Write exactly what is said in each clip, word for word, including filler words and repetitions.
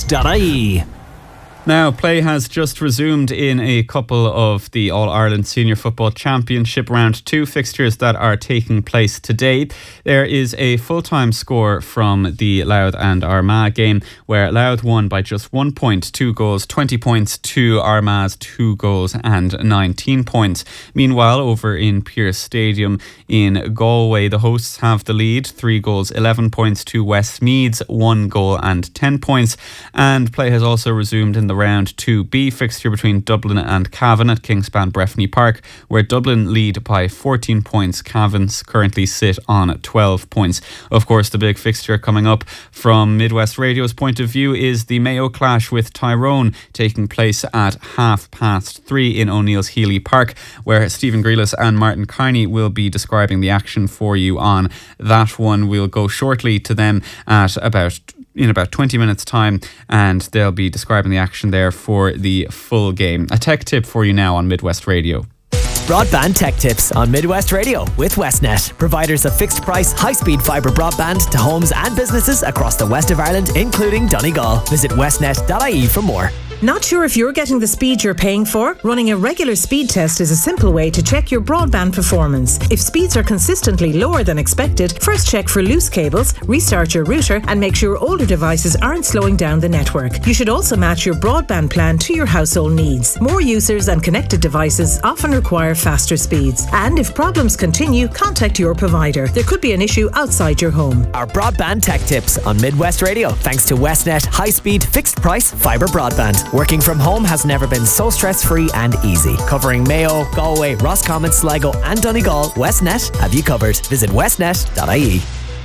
dot I E. Now, play has just resumed in a couple of the All-Ireland Senior Football Championship Round two fixtures that are taking place today. There is a full-time score from the Louth and Armagh game, where Louth won by just one point, two goals, twenty points to Armagh's two goals and nineteen points. Meanwhile, over in Pearse Stadium in Galway, the hosts have the lead, three goals, eleven points to Westmeath's one goal and ten points. And play has also resumed in the round two B fixture between Dublin and Cavan at Kingspan Breffni Park, where Dublin lead by fourteen points. Cavan currently sit on twelve points. Of course, the big fixture coming up from Midwest Radio's point of view is the Mayo clash with Tyrone, taking place at half past three in O'Neill's Healy Park, where Stephen Grealis and Martin Carney will be describing the action for you on that one. We'll go shortly to them at about in about twenty minutes time, and they'll be describing the action there for the full game. A tech tip for you now on Midwest Radio. Broadband Tech Tips on Midwest Radio with Westnet, providers of fixed price, high speed fibre broadband to homes and businesses across the west of Ireland, including Donegal. Visit westnet dot I E for more. Not sure if you're getting the speed you're paying for? Running a regular speed test is a simple way to check your broadband performance. If speeds are consistently lower than expected, first check for loose cables, restart your router, and make sure older devices aren't slowing down the network. You should also match your broadband plan to your household needs. More users and connected devices often require faster speeds. And if problems continue, contact your provider. There could be an issue outside your home. Our Broadband Tech Tips on Midwest Radio, thanks to Westnet high speed fixed price fibre broadband. Working from home has never been so stress-free and easy. Covering Mayo, Galway, Roscommon, Sligo and Donegal, Westnet have you covered. Visit westnet dot I E.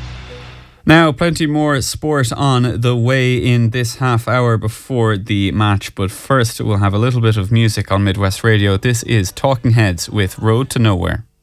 Now, plenty more sport on the way in this half hour before the match, but first we'll have a little bit of music on Midwest Radio. This is Talking Heads with Road to Nowhere.